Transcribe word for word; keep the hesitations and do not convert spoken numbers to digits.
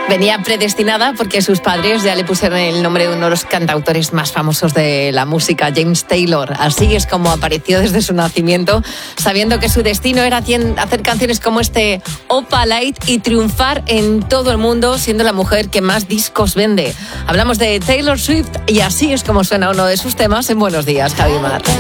Venía predestinada porque sus padres ya le pusieron el nombre de uno de los cantautores más famosos de la música, James Taylor. Así es como apareció desde su nacimiento, sabiendo que su destino era hacer canciones como este Opalite y triunfar en todo el mundo, siendo la mujer que más discos vende. Hablamos de Taylor Swift y así es como suena uno de sus temas en Buenos Días, Javi Mar.